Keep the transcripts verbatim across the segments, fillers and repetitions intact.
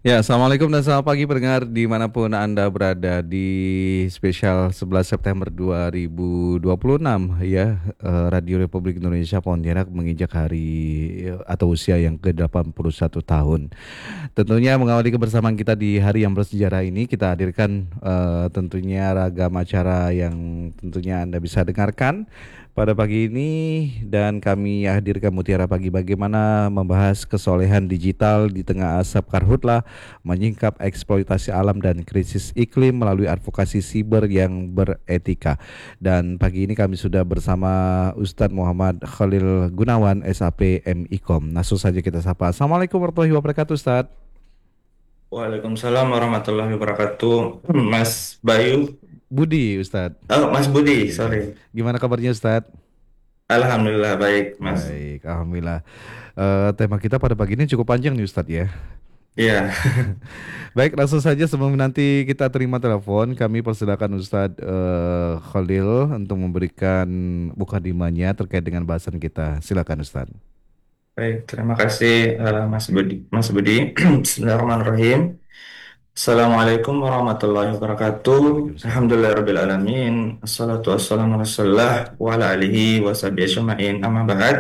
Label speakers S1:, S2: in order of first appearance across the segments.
S1: Ya, Assalamualaikum dan selamat pagi pendengar dimanapun Anda berada di spesial sebelas September dua ribu dua puluh enam ya, eh, Radio Republik Indonesia Pontianak menginjak hari eh, atau usia yang ke delapan puluh satu tahun. Tentunya mengawali kebersamaan kita di hari yang bersejarah ini kita hadirkan eh, tentunya ragam acara yang tentunya Anda bisa dengarkan pada pagi ini dan kami hadirkan Mutiara Pagi bagaimana membahas kesolehan digital di tengah asap karhutla, menyingkap eksploitasi alam dan krisis iklim melalui advokasi siber yang beretika. Dan pagi ini kami sudah bersama Ustadz Muhammad Khalil Gunawan, S A P M Ikom. Langsung saja kita sapa. Assalamualaikum warahmatullahi wabarakatuh, Ustadz.
S2: Waalaikumsalam warahmatullahi wabarakatuh. Mas Bayu,
S1: Budi, Ustadz.
S2: oh Mas Budi,
S1: Iya.
S2: sorry.
S1: Gimana kabarnya, Ustadz?
S2: Alhamdulillah baik, Mas.
S1: Baik, Alhamdulillah. Eh, tema kita pada pagi ini cukup panjang nih, Ustadz ya.
S2: Iya,
S1: Baik, langsung saja sebelum nanti kita terima telepon, kami persilakan Ustadz eh, Khalil untuk memberikan mukadimahnya terkait dengan bahasan kita. Silakan Ustadz.
S2: baik. Terima kasih eh, Mas Budi. Mas Budi. Bismillahirrahmanirrahim. Assalamualaikum warahmatullahi wabarakatuh.
S1: Waalaikumsalam.
S2: Alhamdulillahirabbil alamin. Assalatu wassalamu ala rasulillah wa ala alihi wa sahbihi ajma'in. Amma ba'd.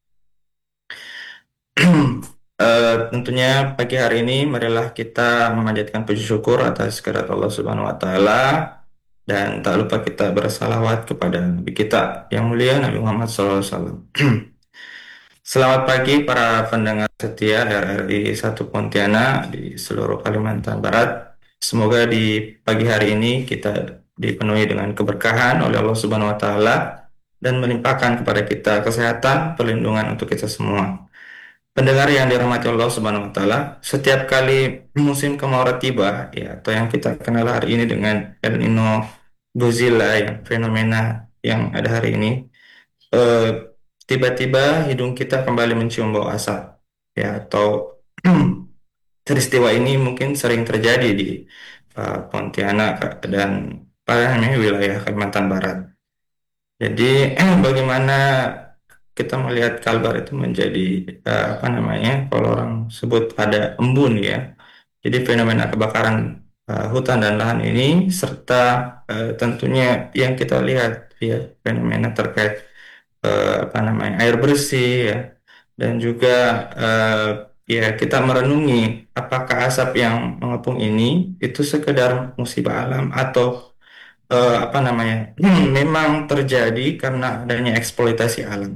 S2: Eh, tentunya pagi hari ini marilah kita memanjatkan puji syukur atas kehadirat Allah Subhanahu wa taala dan tak lupa kita bersalawat kepada Nabi kita yang mulia Nabi Muhammad shallallahu alaihi wasallam. Selamat pagi para pendengar setia R R I satu Pontianak di seluruh Kalimantan Barat. Semoga di pagi hari ini kita dipenuhi dengan keberkahan oleh Allah Subhanahu wa taala dan melimpahkan kepada kita kesehatan, perlindungan untuk kita semua. Pendengar yang dirahmati Allah Subhanahu wa taala, setiap kali musim kemarau tiba ya atau yang kita kenal hari ini dengan El Nino, Godzilla yang fenomena yang ada hari ini, eh, tiba-tiba hidung kita kembali mencium bau asap ya atau peristiwa ini mungkin sering terjadi di eh, Pontianak dan pada namanya wilayah Kalimantan Barat. Jadi bagaimana kita melihat Kalbar itu menjadi eh, apa namanya kalau orang sebut ada embun ya. Jadi fenomena kebakaran eh, hutan dan lahan ini serta eh, tentunya yang kita lihat ya fenomena terkait eh, apa namanya air bersih ya dan juga eh, ya kita merenungi apakah asap yang mengepung ini itu sekedar musibah alam atau eh, apa namanya memang terjadi karena adanya eksploitasi alam.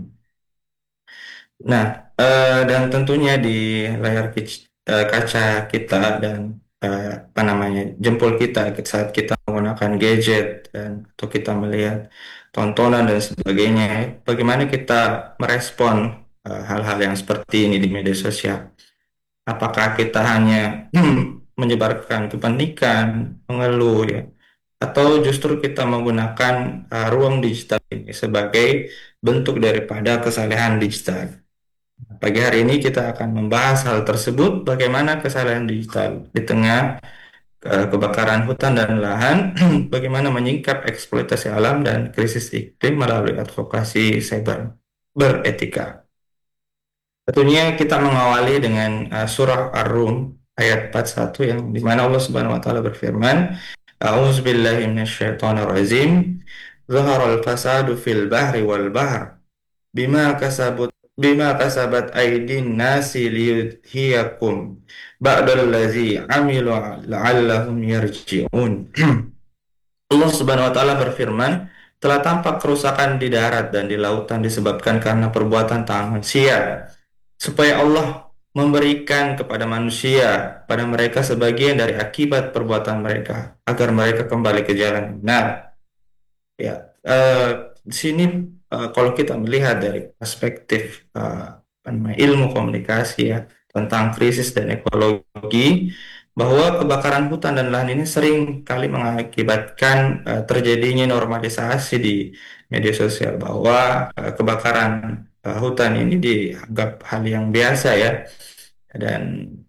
S2: Nah, eh, dan tentunya di layar kic- eh, kaca kita dan eh, apa namanya jempol kita saat kita menggunakan gadget dan atau kita melihat tontonan dan sebagainya, bagaimana kita merespon eh, hal-hal yang seperti ini di media sosial? Apakah kita hanya menyebarkan kepanikan, mengeluh ya, atau justru kita menggunakan eh, ruang digital ini sebagai bentuk daripada kesalahan digital? Pagi hari ini kita akan membahas hal tersebut, bagaimana kesalahan digital di tengah eh, kebakaran hutan dan lahan, bagaimana menyingkap eksploitasi alam dan krisis iklim melalui advokasi cyber beretika. Tentunya kita mengawali dengan eh, surah Ar-Rum ayat empat puluh satu yang di mana Allah Subhanahu wa taala berfirman, A'udzubillahi minasyaitonirrajim. Zaharal fasadu fil bahri wal bahr bima kasabut bima kasabat aydin nasi liyudhiyakum ba'dallazi amilu la'allahum yarji'un. Allah Subhanahu wa taala berfirman, telah tampak kerusakan di darat dan di lautan disebabkan karena perbuatan tangan manusia, supaya Allah memberikan kepada manusia pada mereka sebagian dari akibat perbuatan mereka agar mereka kembali ke jalan yang benar. Ya, eh, di sini eh, kalau kita melihat dari perspektif eh, apa namanya, ilmu komunikasi ya tentang krisis dan ekologi, bahwa kebakaran hutan dan lahan ini sering kali mengakibatkan eh, terjadinya normalisasi di media sosial bahwa eh, kebakaran eh, hutan ini dianggap hal yang biasa ya dan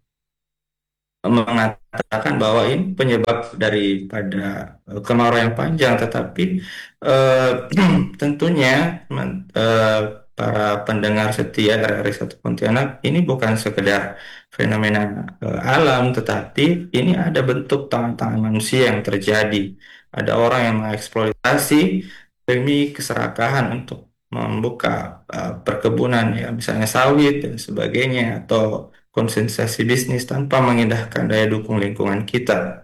S2: mengatakan bahwa ini penyebab daripada eh, kemarau yang panjang, tetapi eh, tentunya men- eh, para pendengar setia R R I satu Pontianak ini bukan sekedar fenomena eh, alam, tetapi ini ada bentuk tangan-tangan manusia yang terjadi. Ada orang yang mengeksploitasi demi keserakahan untuk membuka eh, perkebunan, ya misalnya sawit dan sebagainya, atau konsentrasi bisnis tanpa mengindahkan daya dukung lingkungan kita.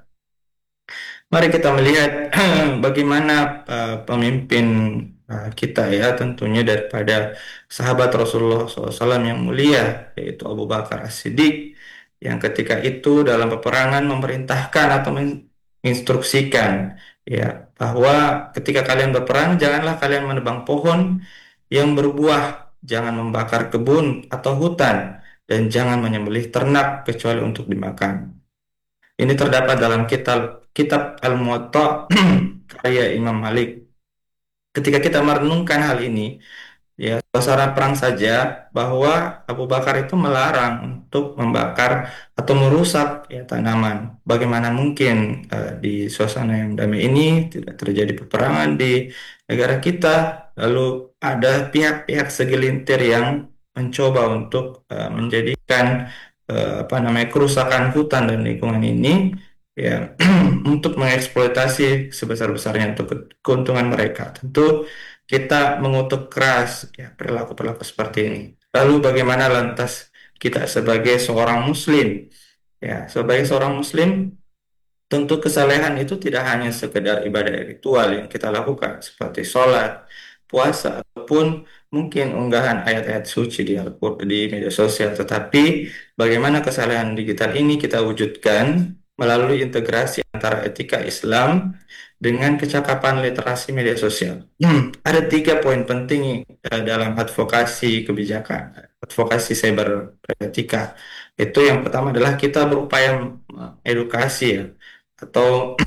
S2: Mari kita melihat bagaimana uh, pemimpin uh, kita, ya tentunya daripada sahabat Rasulullah shallallahu alaihi wasallam yang mulia, yaitu Abu Bakar As-Siddiq, yang ketika itu dalam peperangan memerintahkan atau menginstruksikan, ya, bahwa ketika kalian berperang janganlah kalian menebang pohon yang berbuah, jangan membakar kebun atau hutan, dan jangan menyembelih ternak kecuali untuk dimakan. Ini terdapat dalam kitab kitab Al-Muwatta karya Imam Malik. Ketika kita merenungkan hal ini, ya, suasana perang saja, bahwa Abu Bakar itu melarang untuk membakar atau merusak, ya, tanaman. Bagaimana mungkin eh, di suasana yang damai ini tidak terjadi peperangan di negara kita, lalu ada pihak-pihak segelintir yang mencoba untuk eh, menjadikan eh, apa namanya kerusakan hutan dan lingkungan ini, ya, untuk mengeksploitasi sebesar-besarnya untuk ke- keuntungan mereka. Tentu kita mengutuk keras, ya, perilaku-perilaku seperti ini. Lalu bagaimana lantas kita sebagai seorang muslim? Ya, sebagai seorang muslim, tentu kesalehan itu tidak hanya sekedar ibadah ritual yang kita lakukan seperti sholat, puasa, ataupun mungkin unggahan ayat-ayat suci di Al-Qur'an di media sosial, tetapi bagaimana kesalehan digital ini kita wujudkan melalui integrasi antara etika Islam dengan kecakapan literasi media sosial. Hmm, ada tiga poin penting eh, dalam advokasi kebijakan, advokasi cyber etika. Itu yang pertama adalah kita berupaya edukasi, ya, atau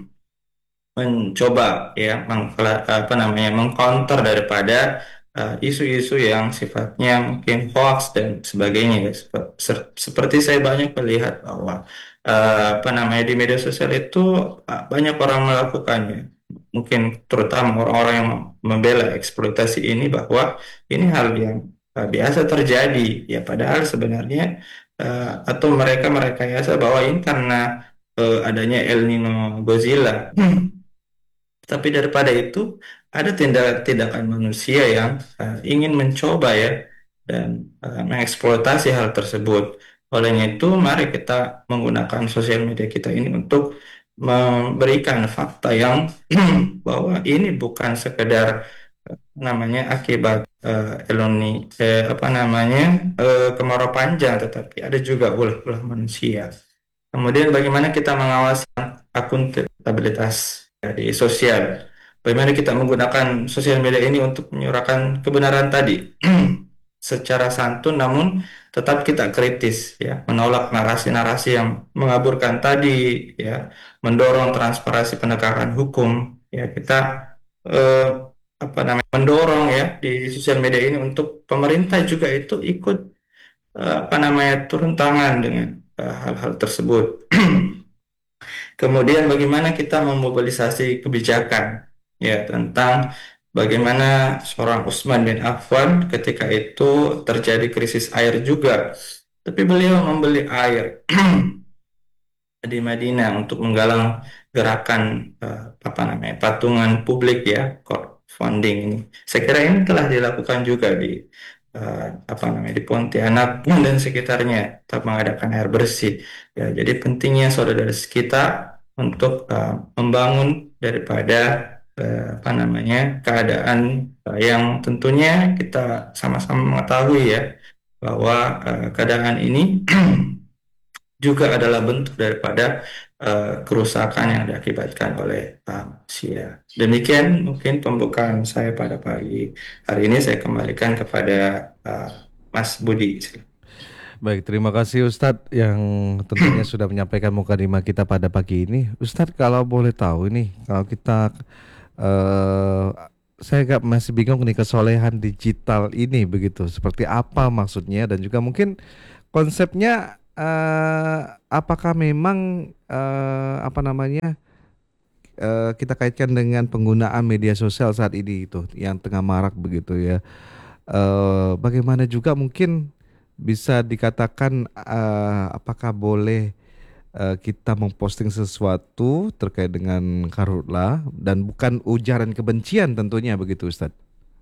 S2: mencoba, ya, mengkla- apa namanya mengcounter daripada uh, isu-isu yang sifatnya mungkin hoax dan sebagainya, ya. Sep- ser- seperti saya banyak melihat bahwa uh, apa namanya di media sosial itu uh, banyak orang melakukannya, mungkin terutama orang-orang yang membela eksploitasi ini, bahwa ini hal yang uh, biasa terjadi, ya, padahal sebenarnya uh, atau mereka merekayasa bahwa ini karena eh, adanya El Nino Godzilla. Tapi daripada itu, ada tindakan-tindakan manusia yang eh, ingin mencoba, ya, dan eh, mengeksploitasi hal tersebut. Olehnya itu, mari kita menggunakan sosial media kita ini untuk memberikan fakta yang bahwa ini bukan sekedar eh, namanya akibat eh, eloni eh, apa namanya eh, kemarau panjang, tetapi ada juga ulah-ulah manusia. Kemudian bagaimana kita mengawasi akuntabilitas, ya, di sosial. Bagaimana kita menggunakan sosial media ini untuk menyuarakan kebenaran tadi secara santun, namun tetap kita kritis, ya, menolak narasi-narasi yang mengaburkan tadi, ya, mendorong transparansi penegakan hukum, ya, kita eh, apa namanya mendorong, ya, di sosial media ini untuk pemerintah juga itu ikut eh, apa namanya turun tangan dengan eh, hal-hal tersebut. Kemudian bagaimana kita memobilisasi kebijakan, ya, tentang bagaimana seorang Utsman bin Affan ketika itu terjadi krisis air juga, tapi beliau membeli air di Madinah untuk menggalang gerakan eh, apa namanya patungan publik, ya, crowdfunding ini. Saya kira ini telah dilakukan juga di eh, apa namanya di Pontianak dan sekitarnya, tetap mengadakan air bersih. Ya, jadi pentingnya saudara kita untuk eh, membangun daripada eh, apa namanya keadaan eh, yang tentunya kita sama-sama mengetahui, ya, bahwa eh, keadaan ini juga adalah bentuk daripada eh, kerusakan yang diakibatkan oleh eh, manusia. Demikian mungkin pembukaan saya pada pagi hari ini. Saya kembalikan kepada eh, Mas Budi.
S1: Baik, terima kasih Ustadz yang tentunya sudah menyampaikan mukadimah kita pada pagi ini. Ustadz kalau boleh tahu ini, kalau kita eh saya agak masih bingung nih kesolehan digital ini begitu, seperti apa maksudnya dan juga mungkin konsepnya eh apakah memang eh apa namanya eh, kita kaitkan dengan penggunaan media sosial saat ini itu yang tengah marak begitu ya. Eh bagaimana juga mungkin bisa dikatakan eh, apakah boleh eh, kita memposting sesuatu terkait dengan karhutlah dan bukan ujaran kebencian tentunya begitu Ustadz.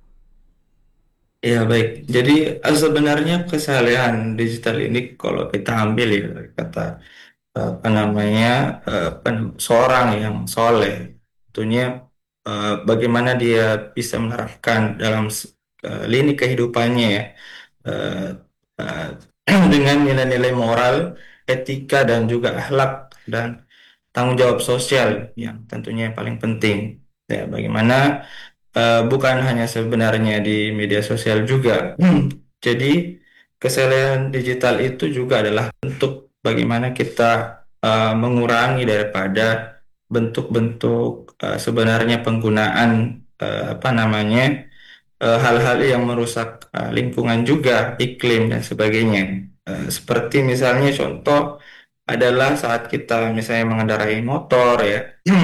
S2: Ya baik, jadi eh, sebenarnya kesalahan digital ini kalau kita ambil ya kata eh, apa namanya eh, pen- seorang yang soleh, tentunya eh, bagaimana dia bisa menerapkan dalam s- eh, lini kehidupannya ya eh, eh, dengan nilai-nilai moral, etika dan juga akhlak dan tanggung jawab sosial yang tentunya yang paling penting. Ya, bagaimana eh, bukan hanya sebenarnya di media sosial juga. Jadi kesalahan digital itu juga adalah bentuk bagaimana kita eh, mengurangi daripada bentuk-bentuk eh, sebenarnya penggunaan eh, apa namanya eh, hal-hal yang merusak eh, lingkungan juga, iklim dan sebagainya. Eh, seperti misalnya contoh adalah saat kita misalnya mengendarai motor ya,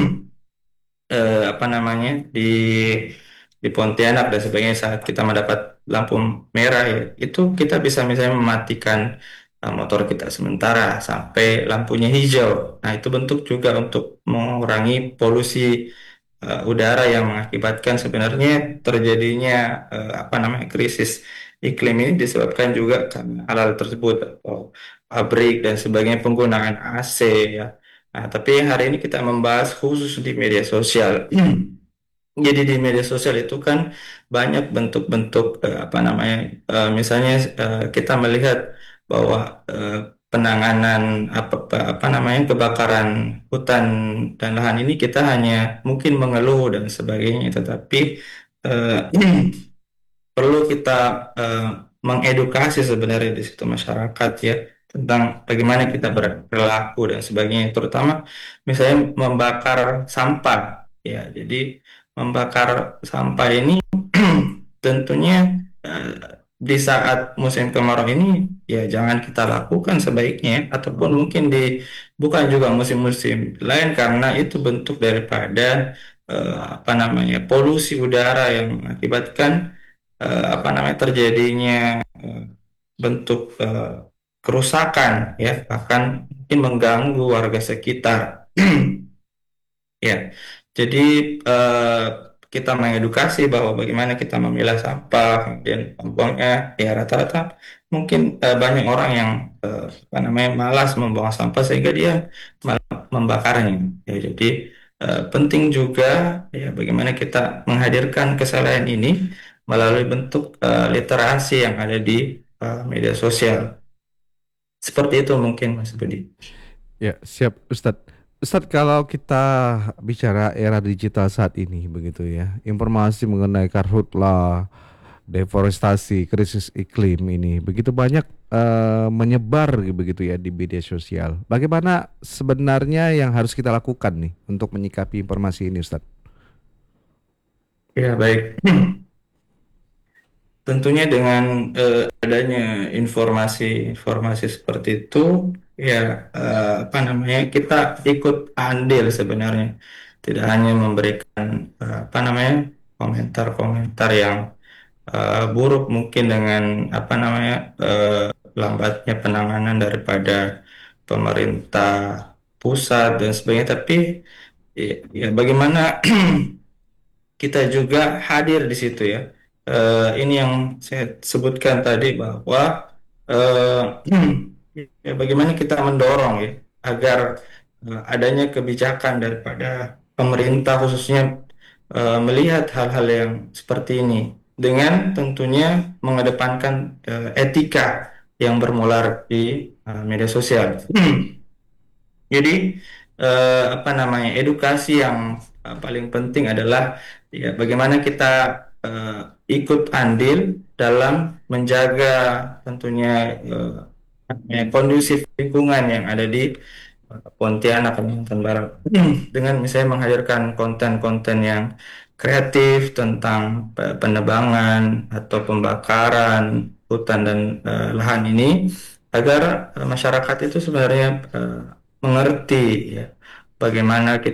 S2: eh, apa namanya di di Pontianak dan sebagainya saat kita mendapat lampu merah ya, itu kita bisa misalnya mematikan eh, motor kita sementara sampai lampunya hijau. Nah, itu bentuk juga untuk mengurangi polusi eh, udara yang mengakibatkan sebenarnya terjadinya eh, apa namanya krisis iklim ini disebabkan juga karena hal-hal tersebut atau pabrik dan sebagainya penggunaan A C ya. Nah, tapi hari ini kita membahas khusus di media sosial. Jadi di media sosial itu kan banyak bentuk-bentuk eh, apa namanya, eh, misalnya eh, kita melihat bahwa eh, penanganan apa, apa apa namanya kebakaran hutan dan lahan ini kita hanya mungkin mengeluh dan sebagainya, tetapi eh, perlu kita eh, mengedukasi sebenarnya di situ masyarakat ya tentang bagaimana kita berperilaku dan sebagainya, terutama misalnya membakar sampah ya. Jadi membakar sampah ini tentunya eh, di saat musim kemarau ini ya jangan kita lakukan sebaiknya, ataupun mungkin di bukan juga musim-musim lain karena itu bentuk daripada eh, apa namanya polusi udara yang mengakibatkan eh, apa namanya terjadinya eh, bentuk eh, kerusakan ya, bahkan mungkin mengganggu warga sekitar. Ya, jadi eh, kita mengedukasi bahwa bagaimana kita memilah sampah, kemudian membuangnya. Ya, rata-rata mungkin eh, banyak orang yang eh, apa namanya malas membuang sampah sehingga dia malah membakarnya. Ya, jadi eh, penting juga ya bagaimana kita menghadirkan kesalahan ini melalui bentuk eh, literasi yang ada di eh, media sosial. Seperti itu mungkin Mas Budi.
S1: Ya, siap Ustadz. Ustadz, kalau kita bicara era digital saat ini begitu ya, informasi mengenai karhutlah, deforestasi, krisis iklim ini begitu banyak eh, menyebar begitu ya di media sosial. Bagaimana sebenarnya yang harus kita lakukan nih untuk menyikapi informasi ini, Ustadz?
S2: Ya, baik. Tentunya dengan eh, adanya informasi-informasi seperti itu, ya eh, apa namanya kita ikut andil sebenarnya, tidak hanya memberikan eh, apa namanya komentar-komentar yang eh, buruk mungkin dengan apa namanya eh, lambatnya penanganan daripada pemerintah pusat dan sebagainya, tapi ya, ya bagaimana kita juga hadir di situ ya. Eh, ini yang saya sebutkan tadi bahwa eh, ya bagaimana kita mendorong ya agar eh, adanya kebijakan daripada pemerintah khususnya eh, melihat hal-hal yang seperti ini dengan tentunya mengedepankan eh, etika yang bermuara di eh, media sosial. Jadi eh, apa namanya edukasi yang eh, paling penting adalah ya bagaimana kita eh, ikut andil dalam menjaga tentunya eh, kondusif lingkungan yang ada di eh, Pontianak Kalimantan Barat dengan misalnya menghadirkan konten-konten yang kreatif tentang pe- penebangan atau pembakaran hutan dan eh, lahan ini agar eh, masyarakat itu sebenarnya eh, mengerti ya bagaimana kita